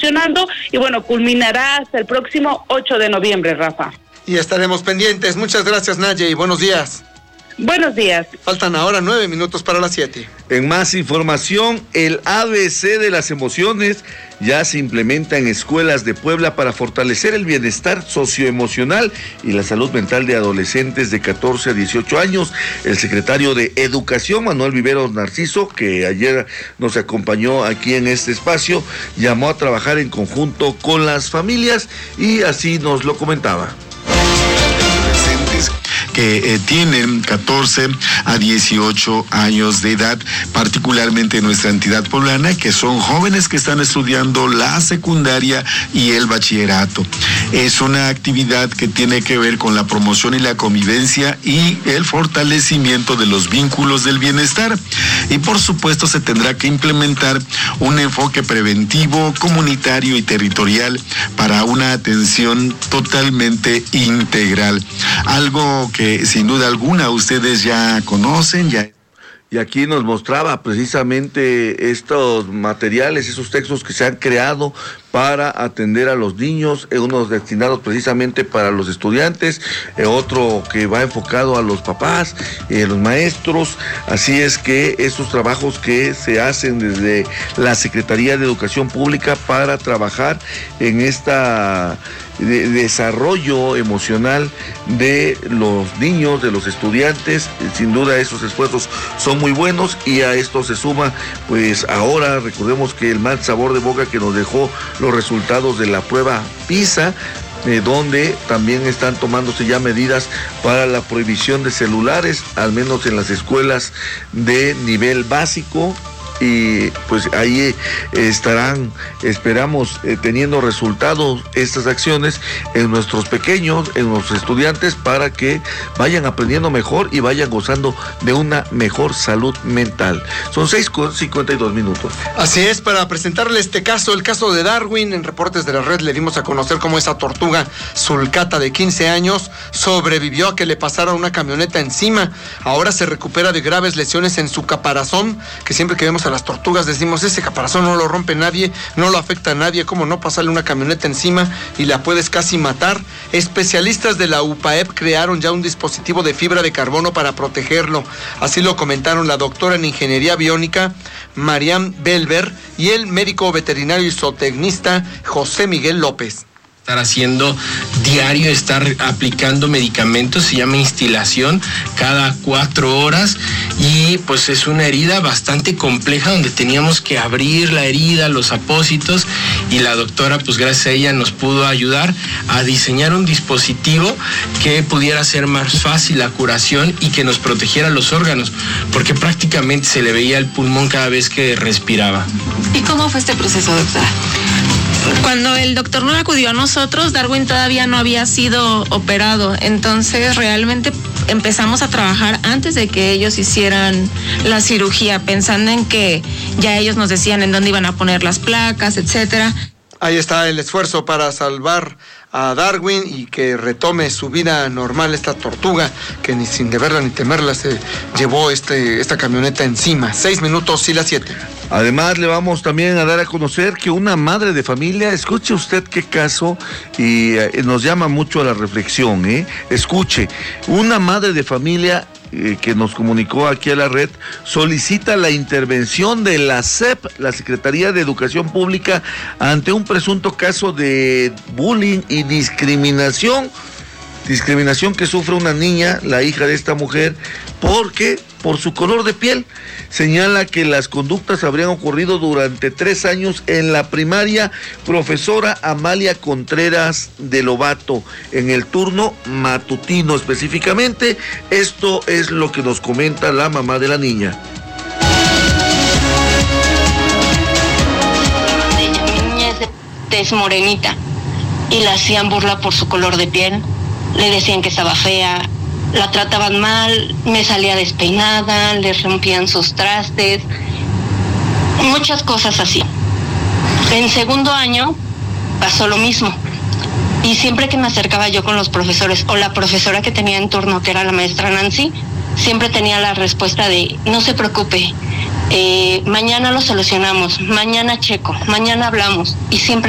funcionando y bueno, culminará hasta el próximo 8 de noviembre, Rafa. Y estaremos pendientes. Muchas gracias, Naye, y buenos días. Buenos días. Faltan ahora 9 minutos para las 7. En más información, el ABC de las emociones ya se implementa en escuelas de Puebla para fortalecer el bienestar socioemocional y la salud mental de adolescentes de 14 a 18 años. El secretario de Educación, Manuel Viveros Narciso, que ayer nos acompañó aquí en este espacio, llamó a trabajar en conjunto con las familias y así nos lo comentaba. Que tienen 14 a 18 años de edad, particularmente en nuestra entidad poblana, que son jóvenes que están estudiando la secundaria y el bachillerato. Es una actividad que tiene que ver con la promoción y la convivencia y el fortalecimiento de los vínculos del bienestar. Y por supuesto se tendrá que implementar un enfoque preventivo, comunitario y territorial para una atención totalmente integral. Algo que sin duda alguna ustedes ya conocen, ya. Y aquí nos mostraba precisamente estos materiales, esos textos que se han creado para atender a los niños, unos destinados precisamente para los estudiantes, otro que va enfocado a los papás, los maestros. Así es que esos trabajos que se hacen desde la Secretaría de Educación Pública para trabajar en esta desarrollo emocional de los niños, de los estudiantes, sin duda esos esfuerzos son muy buenos y a esto se suma, pues ahora recordemos que el mal sabor de boca que nos dejó los resultados de la prueba PISA, donde también están tomándose ya medidas para la prohibición de celulares, al menos en las escuelas de nivel básico. Y pues ahí estarán, esperamos, teniendo resultados estas acciones en nuestros pequeños, en los estudiantes, para que vayan aprendiendo mejor y vayan gozando de una mejor salud mental. Son 6:52. Así es, para presentarle este caso, el caso de Darwin. En Reportes de la Red le dimos a conocer cómo esa tortuga sulcata de 15 años sobrevivió a que le pasara una camioneta encima. Ahora se recupera de graves lesiones en su caparazón, que siempre que vemos a las tortugas decimos, ese caparazón no lo rompe nadie, no lo afecta a nadie, cómo no pasarle una camioneta encima y la puedes casi matar. Especialistas de la UPAEP crearon ya un dispositivo de fibra de carbono para protegerlo. Así lo comentaron la doctora en Ingeniería Biónica, Mariam Belver, y el médico veterinario y zootecnista José Miguel López. Estar haciendo diario, estar aplicando medicamentos, se llama instilación, cada 4 horas, y pues es una herida bastante compleja donde teníamos que abrir la herida, los apósitos, y la doctora, pues gracias a ella nos pudo ayudar a diseñar un dispositivo que pudiera hacer más fácil la curación y que nos protegiera los órganos, porque prácticamente se le veía el pulmón cada vez que respiraba. ¿Y cómo fue este proceso, doctora? Cuando el doctor no acudió a nosotros, Darwin todavía no había sido operado, entonces realmente empezamos a trabajar antes de que ellos hicieran la cirugía, pensando en que ya ellos nos decían en dónde iban a poner las placas, etcétera. Ahí está el esfuerzo para salvar a Darwin y que retome su vida normal esta tortuga que ni sin deberla ni temerla se llevó esta camioneta encima. 6 minutos y las 7. Además, le vamos también a dar a conocer que una madre de familia, escuche usted qué caso, y nos llama mucho a la reflexión, escuche, una madre de familia que nos comunicó aquí a la red, solicita la intervención de la SEP, la Secretaría de Educación Pública, ante un presunto caso de bullying y discriminación que sufre una niña, la hija de esta mujer, por su color de piel. Señala que las conductas habrían ocurrido durante 3 años en la primaria profesora Amalia Contreras de Lobato, en el turno matutino específicamente. Esto es lo que nos comenta la mamá de la niña. Mi niña es de tez morenita y la hacían burla por su color de piel. Le decían que estaba fea, la trataban mal, me salía despeinada, le rompían sus trastes, muchas cosas así. En segundo año pasó lo mismo. Y siempre que me acercaba yo con los profesores o la profesora que tenía en turno, que era la maestra Nancy, siempre tenía la respuesta de, no se preocupe, mañana lo solucionamos, mañana checo, mañana hablamos. Y siempre